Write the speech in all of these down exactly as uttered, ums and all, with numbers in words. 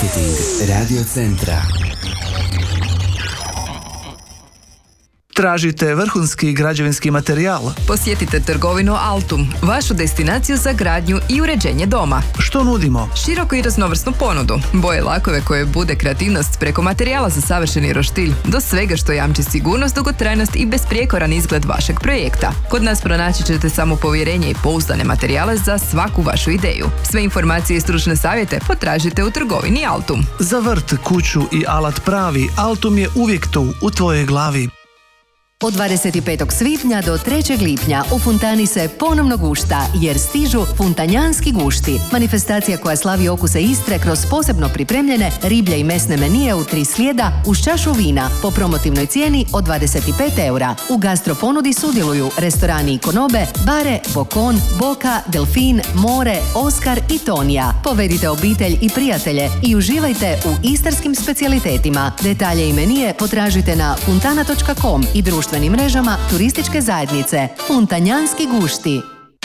Marketing Radio Centra. Tražite vrhunski građevinski materijal? Posjetite trgovinu Altum, vašu destinaciju za gradnju i uređenje doma. Što nudimo? Široku i raznovrsnu ponudu, boje lakove koje bude kreativnost preko materijala za savršeni roštilj, do svega što jamči sigurnost, dugotrajnost i besprijekoran izgled vašeg projekta. Kod nas pronaći ćete samo povjerenje i pouzdane materijale za svaku vašu ideju. Sve informacije i stručne savjete potražite u trgovini Altum. Za vrt, kuću i alat pravi, Altum je uvijek tu, u tvojoj glavi. Od dvadeset petog svibnja do trećeg lipnja u Funtani se ponovno gušta, jer stižu Funtanjanski gušti. Manifestacija koja slavi okuse Istre kroz posebno pripremljene riblje i mesne menije u tri slijeda uz čašu vina po promotivnoj cijeni od dvadeset pet eura. U gastro ponudi sudjeluju restorani Ikonobe, Bare, Bokon, Boka, Delfin, More, Oskar i Tonija. Povedite obitelj i prijatelje i uživajte u istarskim specijalitetima. Detalje i menije potražite na funtana točka com i društvenim mrežama turističke zajednice. Funtanjanski gušti.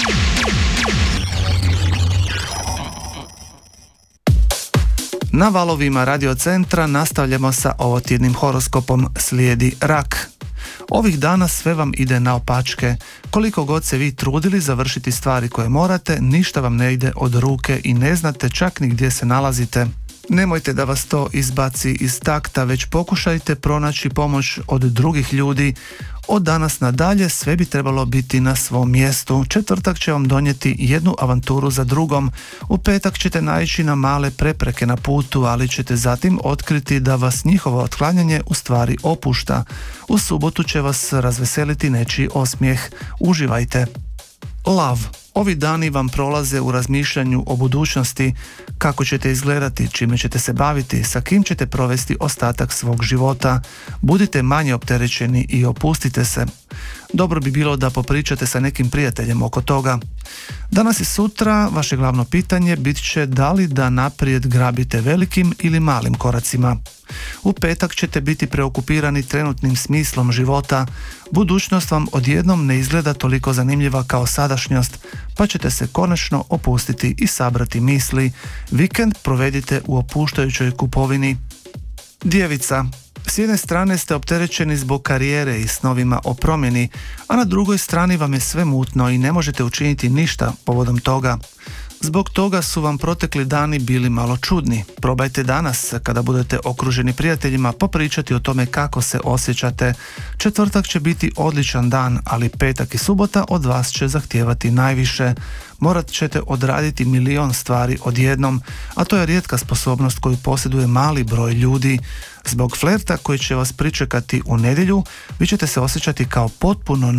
Na valovima Radio Centra nastavljamo sa ovotjednim horoskopom. Slijedi rak. Ovih dana sve vam ide naopačke. Koliko god se vi trudili završiti stvari koje morate, ništa vam ne ide od ruke i ne znate čak ni gdje se nalazite. Nemojte da vas to izbaci iz takta, već pokušajte pronaći pomoć od drugih ljudi. Od danas nadalje sve bi trebalo biti na svom mjestu. Četvrtak će vam donijeti jednu avanturu za drugom. U petak ćete naići na male prepreke na putu, ali ćete zatim otkriti da vas njihovo otklanjanje u stvari opušta. U subotu će vas razveseliti nečiji osmijeh. Uživajte. Lav. Ovi dani vam prolaze u razmišljanju o budućnosti, kako ćete izgledati, čime ćete se baviti, sa kim ćete provesti ostatak svog života. Budite manje opterećeni i opustite se. Dobro bi bilo da popričate sa nekim prijateljem oko toga. Danas i sutra vaše glavno pitanje bit će da li da naprijed grabite velikim ili malim koracima. U petak ćete biti preokupirani trenutnim smislom života. Budućnost vam odjednom ne izgleda toliko zanimljiva kao sadašnjost, pa ćete se konačno opustiti i sabrati misli. Vikend provedite u opuštajućoj kupovini. Djevica. S jedne strane ste opterećeni zbog karijere i snovima o promjeni, a na drugoj strani vam je sve mutno i ne možete učiniti ništa povodom toga. Zbog toga su vam protekli dani bili malo čudni. Probajte danas, kada budete okruženi prijateljima, popričati o tome kako se osjećate. Četvrtak će biti odličan dan, ali petak i subota od vas će zahtijevati najviše. Morat ćete odraditi milion stvari odjednom, a to je rijetka sposobnost koju posjeduje mali broj ljudi. Zbog flerta koji će vas pričekati u nedjelju, vi ćete se osjećati kao potpuno